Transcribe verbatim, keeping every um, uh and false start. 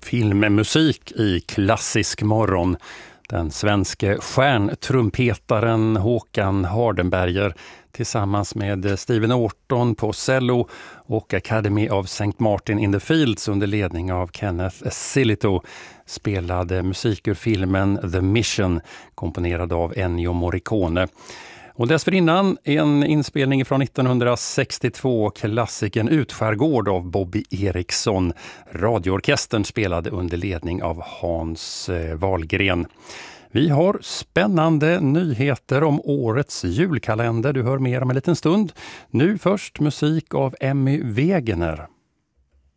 Filmmusik i klassisk morgon. Den svenske stjärntrumpetaren Håkan Hardenberger tillsammans med Stephen Orton på cello och Academy of Saint Martin in the Fields under ledning av Kenneth Sillito spelade musik ur filmen The Mission komponerad av Ennio Morricone. Och dessförinnan en inspelning från nittonhundrasextiotvå, klassikern Utskärgård av Bobby Eriksson. Radioorkestern spelade under ledning av Hans Wahlgren. Vi har spännande nyheter om årets julkalender. Du hör mer om en liten stund. Nu först musik av Emmy Wegener.